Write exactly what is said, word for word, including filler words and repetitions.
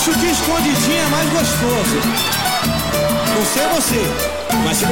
acho que escondidinho é mais gostoso. Não sei você, mas se